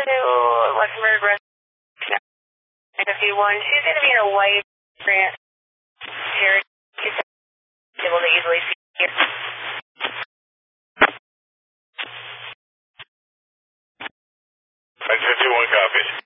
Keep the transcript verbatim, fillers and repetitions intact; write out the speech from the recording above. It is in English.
Luxembourg Restaurant fifty-one. She's going to be in a white Grant Cherokee. Able to easily see you. nine fifty-one copies.